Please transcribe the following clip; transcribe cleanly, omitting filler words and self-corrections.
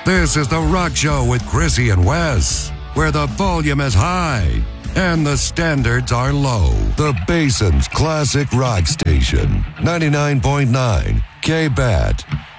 This is The Rock Show with Chrissy and Wes, where the volume is high and the standards are low. The Basin's Classic Rock Station, 99.9 K-BAT.